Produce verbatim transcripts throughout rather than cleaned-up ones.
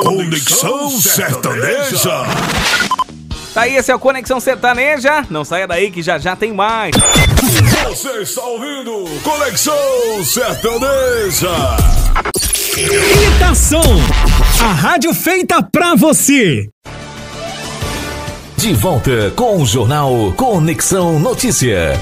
Conexão Sertaneja. Tá aí, esse é o Conexão Sertaneja. Não saia daí que já já tem mais. Você está ouvindo Conexão Sertaneja. Imitação, a rádio feita pra você. De volta com o jornal Conexão Notícia.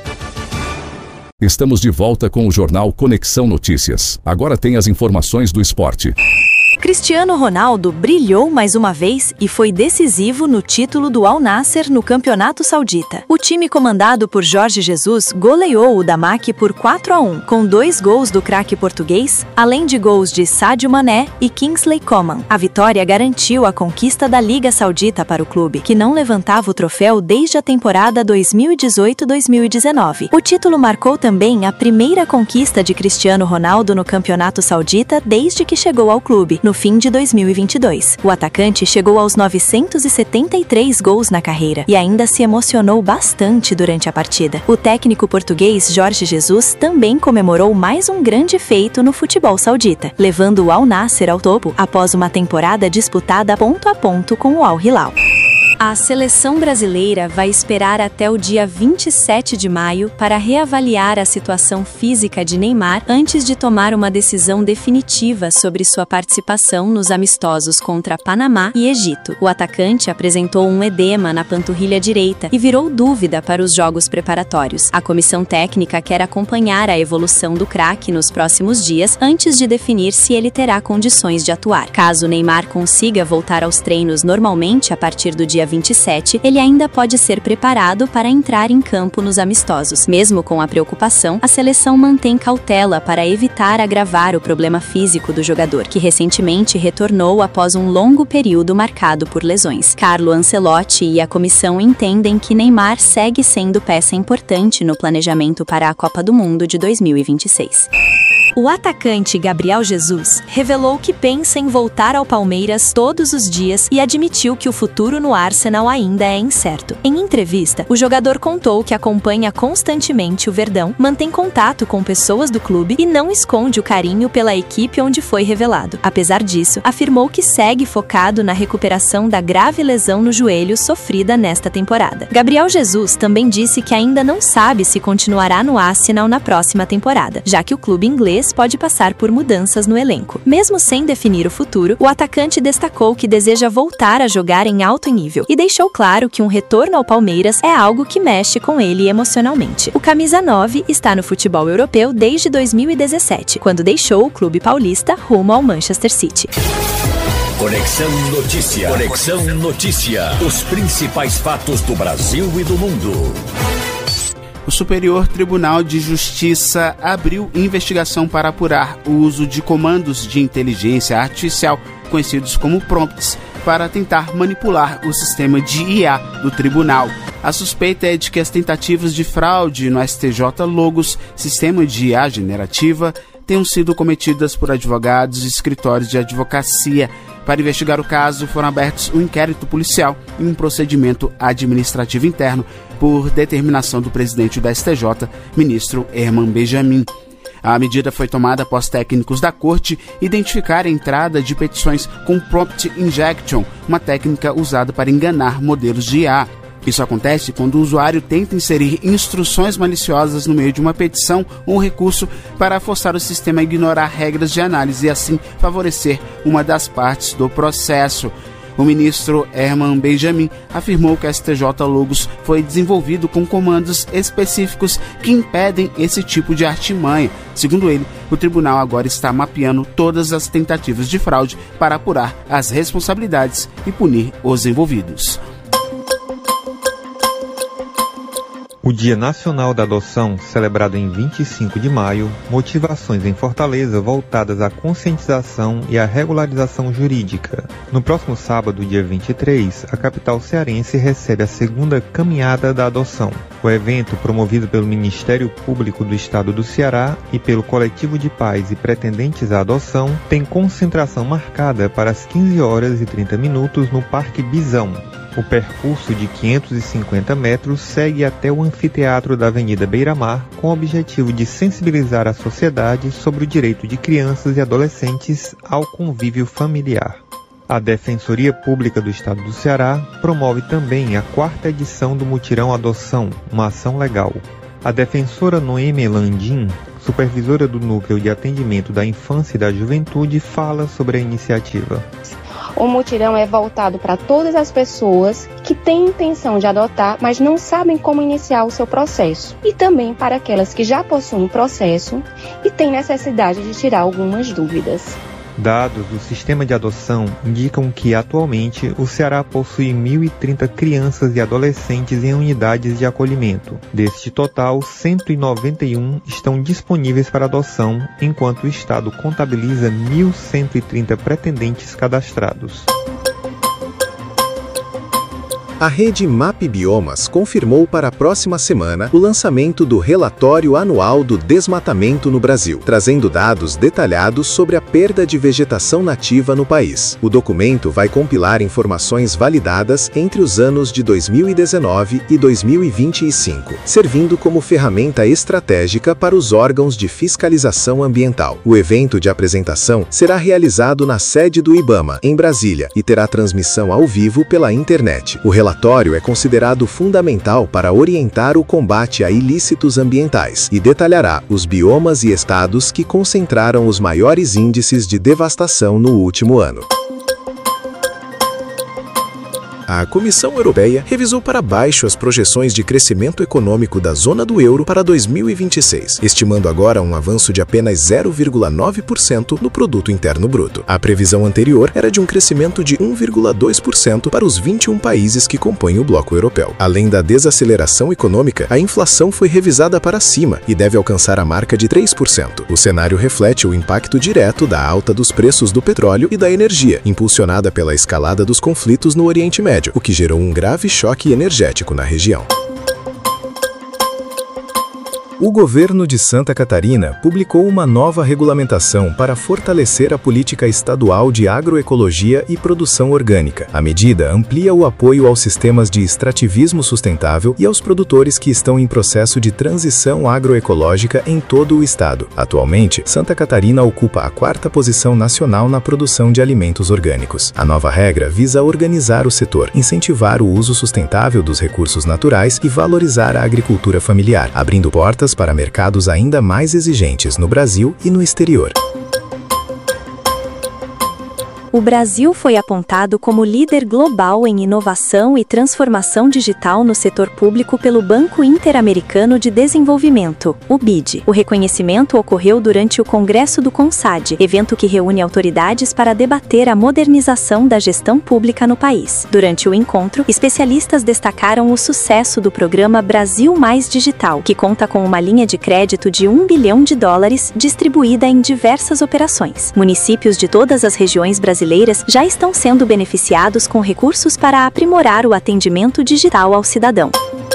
Estamos de volta com o jornal Conexão Notícias. Agora tem as informações do esporte. Cristiano Ronaldo brilhou mais uma vez e foi decisivo no título do Al Nassr no Campeonato Saudita. O time comandado por Jorge Jesus goleou o Damak por quatro a um, com dois gols do craque português, além de gols de Sadio Mané e Kingsley Coman. A vitória garantiu a conquista da Liga Saudita para o clube, que não levantava o troféu desde a temporada dois mil e dezoito dois mil e dezenove. O título marcou também a primeira conquista de Cristiano Ronaldo no Campeonato Saudita desde que chegou ao clube, no fim de dois mil e vinte e dois. O atacante chegou aos novecentos e setenta e três gols na carreira e ainda se emocionou bastante durante a partida. O técnico português Jorge Jesus também comemorou mais um grande feito no futebol saudita, levando o Al Nassr ao topo após uma temporada disputada ponto a ponto com o Al Hilal. A seleção brasileira vai esperar até o dia vinte e sete de maio para reavaliar a situação física de Neymar antes de tomar uma decisão definitiva sobre sua participação nos amistosos contra Panamá e Egito. O atacante apresentou um edema na panturrilha direita e virou dúvida para os jogos preparatórios. A comissão técnica quer acompanhar a evolução do craque nos próximos dias antes de definir se ele terá condições de atuar. Caso Neymar consiga voltar aos treinos normalmente a partir do dia vinte e sete, ele ainda pode ser preparado para entrar em campo nos amistosos. Mesmo com a preocupação, a seleção mantém cautela para evitar agravar o problema físico do jogador, que recentemente retornou após um longo período marcado por lesões. Carlo Ancelotti e a comissão entendem que Neymar segue sendo peça importante no planejamento para a Copa do Mundo de dois mil e vinte e seis. O atacante Gabriel Jesus revelou que pensa em voltar ao Palmeiras todos os dias e admitiu que o futuro no Arsenal ainda é incerto. Em entrevista, o jogador contou que acompanha constantemente o Verdão, mantém contato com pessoas do clube e não esconde o carinho pela equipe onde foi revelado. Apesar disso, afirmou que segue focado na recuperação da grave lesão no joelho sofrida nesta temporada. Gabriel Jesus também disse que ainda não sabe se continuará no Arsenal na próxima temporada, já que o clube inglês pode passar por mudanças no elenco. Mesmo sem definir o futuro, o atacante destacou que deseja voltar a jogar em alto nível e deixou claro que um retorno ao Palmeiras é algo que mexe com ele emocionalmente. O camisa nove está no futebol europeu desde dois mil e dezessete, quando deixou o clube paulista rumo ao Manchester City. Conexão Notícia. Conexão Notícia. Os principais fatos do Brasil e do mundo. O Superior Tribunal de Justiça abriu investigação para apurar o uso de comandos de inteligência artificial, conhecidos como prompts, para tentar manipular o sistema de I A do tribunal. A suspeita é de que as tentativas de fraude no S T J Logos, sistema de I A generativa, tenham sido cometidas por advogados e escritórios de advocacia. Para investigar o caso, foram abertos um inquérito policial e um procedimento administrativo interno por determinação do presidente do S T J, ministro Herman Benjamin. A medida foi tomada após técnicos da corte identificar a entrada de petições com prompt injection, uma técnica usada para enganar modelos de I A. Isso acontece quando o usuário tenta inserir instruções maliciosas no meio de uma petição ou um recurso para forçar o sistema a ignorar regras de análise e assim favorecer uma das partes do processo. O ministro Herman Benjamin afirmou que a S T J Logos foi desenvolvido com comandos específicos que impedem esse tipo de artimanha. Segundo ele, o tribunal agora está mapeando todas as tentativas de fraude para apurar as responsabilidades e punir os envolvidos. O Dia Nacional da Adoção, celebrado em vinte e cinco de maio, motivações em Fortaleza voltadas à conscientização e à regularização jurídica. No próximo sábado, dia vinte e três, a capital cearense recebe a segunda Caminhada da Adoção. O evento, promovido pelo Ministério Público do Estado do Ceará e pelo Coletivo de Pais e Pretendentes à Adoção, tem concentração marcada para as quinze horas e trinta minutos no Parque Bisão. O percurso de quinhentos e cinquenta metros segue até o anfiteatro da Avenida Beira-Mar, com o objetivo de sensibilizar a sociedade sobre o direito de crianças e adolescentes ao convívio familiar. A Defensoria Pública do Estado do Ceará promove também a quarta edição do Mutirão Adoção, uma ação legal. A defensora Noêmia Landim, supervisora do Núcleo de Atendimento da Infância e da Juventude, fala sobre a iniciativa. O mutirão é voltado para todas as pessoas que têm intenção de adotar, mas não sabem como iniciar o seu processo. E também para aquelas que já possuem um processo e têm necessidade de tirar algumas dúvidas. Dados do sistema de adoção indicam que, atualmente, o Ceará possui mil e trinta crianças e adolescentes em unidades de acolhimento. Deste total, cento e noventa e um estão disponíveis para adoção, enquanto o Estado contabiliza mil cento e trinta pretendentes cadastrados. A rede MapBiomas confirmou para a próxima semana o lançamento do Relatório Anual do Desmatamento no Brasil, trazendo dados detalhados sobre a perda de vegetação nativa no país. O documento vai compilar informações validadas entre os anos de dois mil e dezenove e dois mil e vinte e cinco, servindo como ferramenta estratégica para os órgãos de fiscalização ambiental. O evento de apresentação será realizado na sede do IBAMA, em Brasília, e terá transmissão ao vivo pela internet. O relatório é considerado fundamental para orientar o combate a ilícitos ambientais e detalhará os biomas e estados que concentraram os maiores índices de devastação no último ano. A Comissão Europeia revisou para baixo as projeções de crescimento econômico da zona do euro para dois mil e vinte e seis, estimando agora um avanço de apenas zero vírgula nove por cento no Produto Interno Bruto. A previsão anterior era de um crescimento de um vírgula dois por cento para os vinte e um países que compõem o bloco europeu. Além da desaceleração econômica, a inflação foi revisada para cima e deve alcançar a marca de três por cento. O cenário reflete o impacto direto da alta dos preços do petróleo e da energia, impulsionada pela escalada dos conflitos no Oriente Médio, o que gerou um grave choque energético na região. O governo de Santa Catarina publicou uma nova regulamentação para fortalecer a política estadual de agroecologia e produção orgânica. A medida amplia o apoio aos sistemas de extrativismo sustentável e aos produtores que estão em processo de transição agroecológica em todo o estado. Atualmente, Santa Catarina ocupa a quarta posição nacional na produção de alimentos orgânicos. A nova regra visa organizar o setor, incentivar o uso sustentável dos recursos naturais e valorizar a agricultura familiar, abrindo portas para mercados ainda mais exigentes no Brasil e no exterior. O Brasil foi apontado como líder global em inovação e transformação digital no setor público pelo Banco Interamericano de Desenvolvimento, o B I D. O reconhecimento ocorreu durante o Congresso do CONSAD, evento que reúne autoridades para debater a modernização da gestão pública no país. Durante o encontro, especialistas destacaram o sucesso do programa Brasil Mais Digital, que conta com uma linha de crédito de um bilhão de dólares distribuída em diversas operações. Municípios de todas as regiões brasileiras já estão sendo beneficiados com recursos para aprimorar o atendimento digital ao cidadão.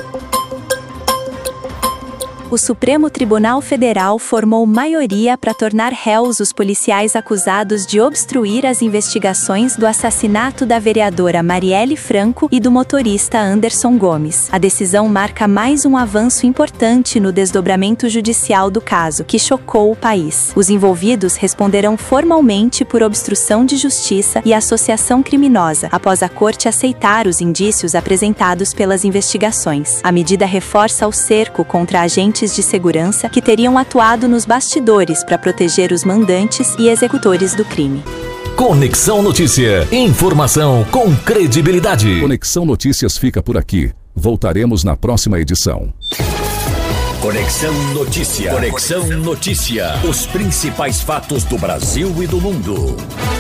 O Supremo Tribunal Federal formou maioria para tornar réus os policiais acusados de obstruir as investigações do assassinato da vereadora Marielle Franco e do motorista Anderson Gomes. A decisão marca mais um avanço importante no desdobramento judicial do caso, que chocou o país. Os envolvidos responderão formalmente por obstrução de justiça e associação criminosa, após a corte aceitar os indícios apresentados pelas investigações. A medida reforça o cerco contra agentes de segurança que teriam atuado nos bastidores para proteger os mandantes e executores do crime. Conexão Notícia. Informação com credibilidade. Conexão Notícias fica por aqui. Voltaremos na próxima edição. Conexão Notícia. Conexão Notícia. Os principais fatos do Brasil e do mundo.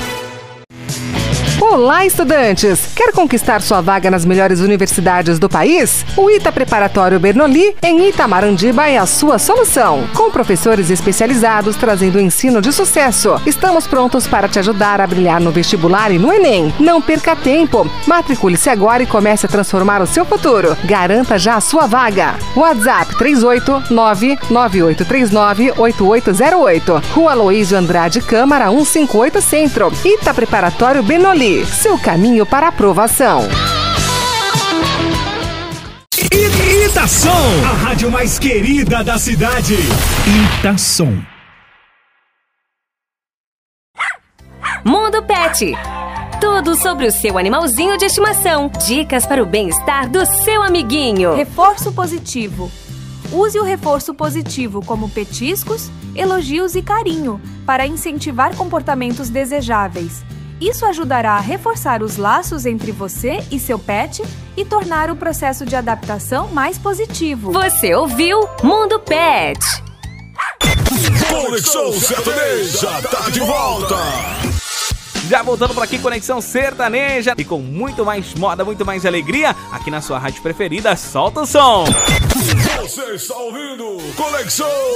Olá, estudantes! Quer conquistar sua vaga nas melhores universidades do país? O ITA Preparatório Bernoulli, em Itamarandiba, é a sua solução. Com professores especializados trazendo ensino de sucesso. Estamos prontos para te ajudar a brilhar no vestibular e no Enem. Não perca tempo! Matricule-se agora e comece a transformar o seu futuro. Garanta já a sua vaga. WhatsApp três oito nove, nove oito três nove, oito oito zero oito. Rua Aloísio Andrade Câmara cento e cinquenta e oito Centro. ITA Preparatório Bernoulli. Seu caminho para aprovação. Itação, a rádio mais querida da cidade. Itação. Mundo Pet. Tudo sobre o seu animalzinho de estimação. Dicas para o bem-estar do seu amiguinho. Reforço positivo. Use o reforço positivo como petiscos, elogios e carinho para incentivar comportamentos desejáveis. Isso ajudará a reforçar os laços entre você e seu pet e tornar o processo de adaptação mais positivo. Você ouviu Mundo Pet. Conexão Sertaneja tá de volta. Já voltando por aqui, Conexão Sertaneja. E com muito mais moda, muito mais alegria, aqui na sua rádio preferida. Solta o som. Você está ouvindo Conexão